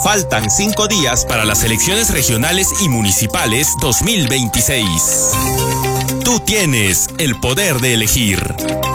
Faltan 5 días para las elecciones regionales y municipales 2026. Tú tienes el poder de elegir.